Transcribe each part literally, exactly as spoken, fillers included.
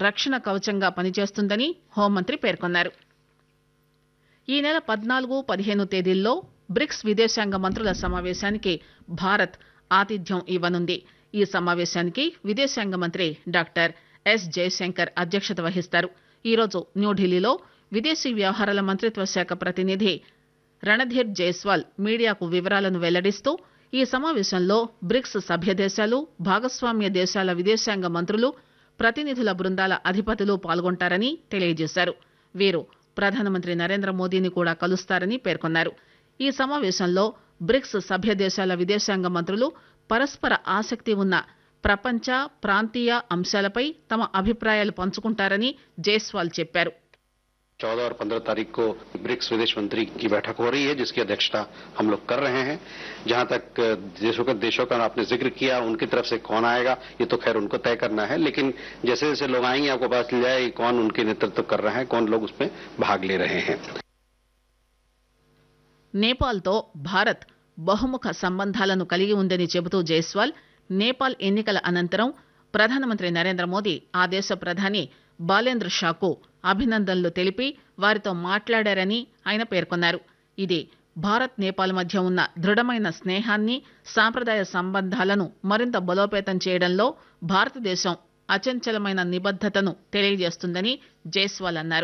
రక్షణ కవచంగా పనిచేస్తుందని హోంమంత్రి పేర్కొన్నారు. ఈ నెల పద్నాలుగు పదిహేను తేదీల్లో బ్రిక్స్ విదేశాంగ మంత్రుల సమావేశానికి భారత్ ఆతిథ్యం ఇవ్వనుంది. ఈ సమావేశానికి విదేశాంగ మంత్రి డాక్టర్ ఎస్ జయశంకర్ అధ్యక్షత వహిస్తారు. ఈరోజు న్యూఢిల్లీలో విదేశీ వ్యవహారాల మంత్రిత్వ శాఖ ప్రతినిధి రణధీర్ జైస్వాల్ మీడియాకు వివరాలను వెల్లడిస్తూ ఈ సమావేశంలో బ్రిక్స్ సభ్య దేశాలు, భాగస్వామ్య దేశాల విదేశాంగ మంత్రులు, ప్రతినిధుల బృందాల అధిపతులు పాల్గొంటారని తెలియజేశారు. వీరు ప్రధానమంత్రి నరేంద్ర మోదీని కూడా కలుస్తారని పేర్కొన్నారు. ఈ సమావేశంలో బ్రిక్స్ సభ్య దేశాల విదేశాంగ మంత్రులు పరస్పర ఆసక్తి ఉన్న ప్రపంచ, ప్రాంతీయ అంశాలపై తమ అభిప్రాయాలు పంచుకుంటారని జైస్వాల్ చెప్పారు. चौदह और पंद्रह तारीख को ब्रिक्स विदेश मंत्री की बैठक हो रही है, जिसकी अध्यक्षता हम लोग कर रहे हैं. जहां तक देशों का देशों का आपने जिक्र किया, उनकी तरफ से कौन आएगा ये तो खैर उनको तय करना है, लेकिन जैसे जैसे लोग आएंगे आपको पता चल जाए कौन उनके नेतृत्व कर रहा है, कौन लोग उसमें भाग ले रहे हैं. నేపాల్తో భారత్ బహుముఖ సంబంధాలను కలిగి ఉందని చెబుతూ జైస్వాల్ నేపాల్ ఎన్నికల అనంతరం ప్రధానమంత్రి నరేంద్ర మోదీ ఆ దేశ ప్రధాని బాలేంద్ర షాకు అభినందనలు తెలిపి వారితో మాట్లాడారని ఆయన పేర్కొన్నారు. ఇది భారత్ నేపాల్ మధ్య ఉన్న దృఢమైన స్నేహాన్ని, సాంప్రదాయ సంబంధాలను మరింత బలోపేతం చేయడంలో భారతదేశం అచంచలమైన నిబద్దతను తెలియజేస్తుందని జైస్వాల్ అన్నారు.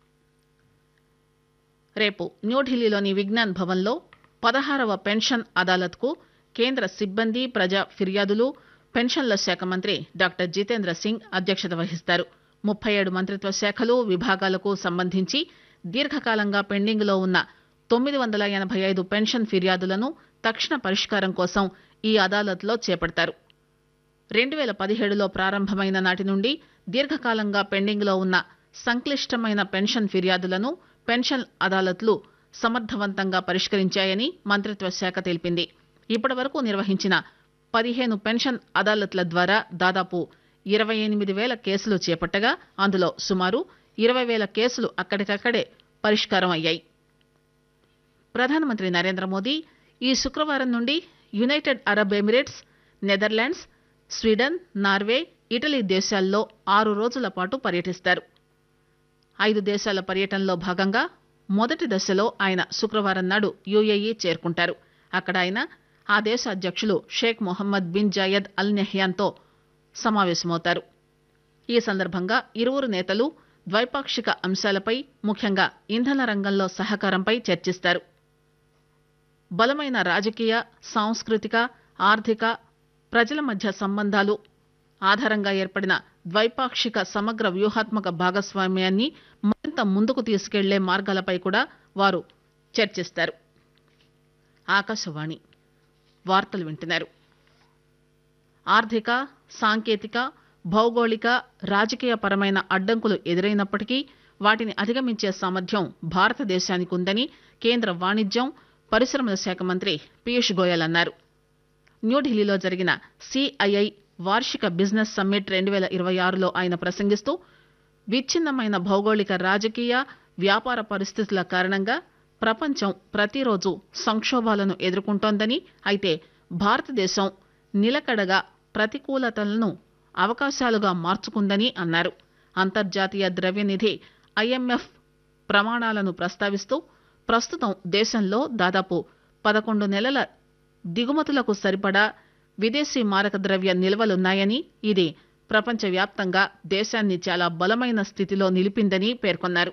రేపు న్యూఢిల్లీలోని విజ్ఞాన్ భవన్లో పదహారవ పెన్షన్ అదాలత్కు కేంద్ర సిబ్బంది, ప్రజా ఫిర్యాదులు, పెన్షన్ల శాఖ మంత్రి డాక్టర్ జితేంద్ర సింగ్ అధ్యక్షత వహిస్తారు. ముప్పై ఏడు మంత్రిత్వ శాఖలు, విభాగాలకు సంబంధించి దీర్ఘకాలంగా పెండింగ్ లో ఉన్న తొమ్మిది వందల ఎనభై ఐదు పెన్షన్ ఫిర్యాదులను తక్షణ పరిష్కారం కోసం ఈ అదాలత్లో చేపడతారు. రెండు వేల పదిహేడులో ప్రారంభమైన నాటి నుండి దీర్ఘకాలంగా పెండింగ్ లో ఉన్న సంక్లిష్టమైన పెన్షన్ ఫిర్యాదులను పెన్షన్ అదాలత్లు సమర్థవంతంగా పరిష్కరించాయని మంత్రిత్వ శాఖ తెలిపింది. ఇప్పటి వరకు నిర్వహించిన పదిహేను పెన్షన్ అదాలత్ల ద్వారా దాదాపు ఇరవై ఎనిమిది వేల కేసులు చేపట్టగా అందులో సుమారు ఇరవై వేల కేసులు అక్కడికక్కడే పరిష్కారం అయ్యాయి. ప్రధానమంత్రి నరేంద్ర మోదీ ఈ శుక్రవారం నుండి United Arab Emirates, Netherlands, Sweden, Norway, Italy దేశాల్లో ఆరు రోజుల పాటు పర్యటిస్తారు. ఐదు దేశాల పర్యటనలో భాగంగా మొదటి దశలో ఆయన శుక్రవారం నాడు యుఏఈ చేరుకుంటారు. అక్కడ ఆయన ఆ దేశ అధ్యక్షులు షేక్ మొహమ్మద్ బిన్ జాయద్ అల్ నహ్యాన్తో సమావేశమవుతారు. ఈ సందర్భంగా ఇరువురు నేతలు ద్వైపాక్షిక అంశాలపై, ముఖ్యంగా ఇంధన రంగంలో సహకారంపై చర్చిస్తారు. బలమైన రాజకీయ, సాంస్కృతిక, ఆర్థిక, ప్రజల మధ్య సంబంధాలు ఆధారంగా ఏర్పడిన ద్వైపాక్షిక సమగ్ర వ్యూహాత్మక భాగస్వామ్యాన్ని మరింత ముందుకు తీసుకెళ్లే మార్గాలపై కూడా వారు చర్చిస్తారు. ఆకాశవాణి వార్తలు వింటున్నారు. ఆర్థిక, సాంకేతిక, భౌగోళిక, రాజకీయ పరమైన అడ్డంకులు ఎదురైనప్పటికీ వాటిని అధిగమించే సామర్థ్యం భారతదేశానికి ఉందని కేంద్ర వాణిజ్యం, పరిశ్రమల శాఖ మంత్రి పీయూష్ గోయల్ అన్నారు. న్యూఢిల్లీలో జరిగిన సిఐఐ వార్షిక బిజినెస్ సమ్మిట్ రెండు వేల ఇరవై ఆరులో ఆయన ప్రసంగిస్తూ విచ్ఛిన్నమైన భౌగోళిక, రాజకీయ, వ్యాపార పరిస్థితుల కారణంగా ప్రపంచం ప్రతిరోజు సంక్షోభాలను ఎదుర్కొంటోందని, అయితే భారతదేశం నిలకడగా ప్రతికూలతలను అవకాశాలుగా మార్చుకుందని అన్నారు. అంతర్జాతీయ ద్రవ్యనిధి ఐఎంఎఫ్ ప్రమాణాలను ప్రస్తావిస్తూ ప్రస్తుతం దేశంలో దాదాపు పదకొండు నెలల దిగుమతులకు సరిపడా విదేశీ మారక ద్రవ్య నిల్వలున్నాయని, ఇది ప్రపంచవ్యాప్తంగా దేశాన్ని చాలా బలమైన స్థితిలో నిలిపిందని పేర్కొన్నారు.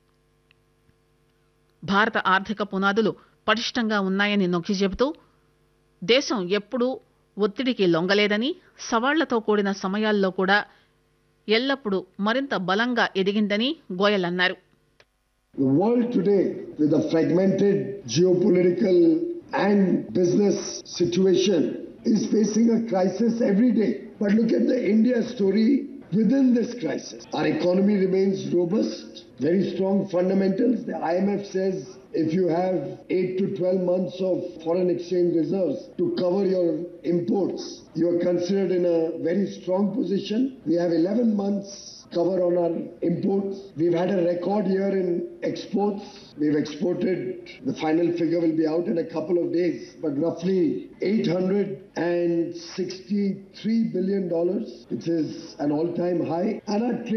భారత ఆర్థిక పునాదులు పటిష్టంగా ఉన్నాయని నొక్కి చెబుతూ దేశం ఎప్పుడూ ఒత్తిడికి లొంగలేదని, సవాళ్లతో కూడిన సమయాల్లో కూడా ఎల్లప్పుడూ మరింత బలంగా ఎదిగిందని గోయల్ అన్నారు. The world today, with a fragmented geopolitical and business situation, is facing a crisis every day. But look at the India story within this crisis. Our economy remains robust, very strong fundamentals. The I M F says if you have eight to twelve months of foreign exchange reserves to cover your imports, you are considered in a very strong position. We have eleven months cover on our imports. We've had a record year in exports. We've exported, the final figure will be out in a couple of days, but roughly eight hundred sixty-three billion dollars, which is an all-time high. And our